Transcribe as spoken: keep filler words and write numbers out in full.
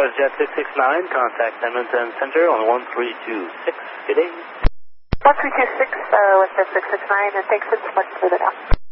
Northwest Jet six six nine, contact Edmonton Center on one three two six. Good day. one three two six, uh, with Jet six six nine, and thanks so much for the now.